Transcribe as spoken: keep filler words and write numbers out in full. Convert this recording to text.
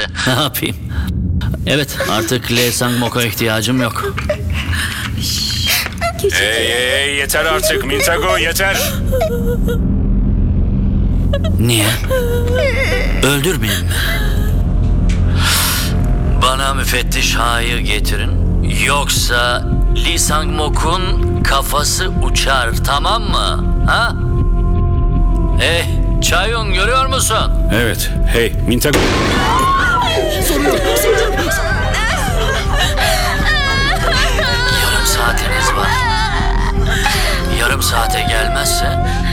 Ne yapayım? Evet, artık Le Sangmok'a ihtiyacım yok. Hey hey hey, yeter artık Mintago, yeter. Niye? Öldürmeyeyim mi? Bana müfettiş Ha'yı getirin. Yoksa Lee Sangmok'un kafası uçar, tamam mı? Ha? Hey, Chayun, görüyor musun? Evet, hey Mintago. Yarım saatiniz var. Yarım saate gelmezse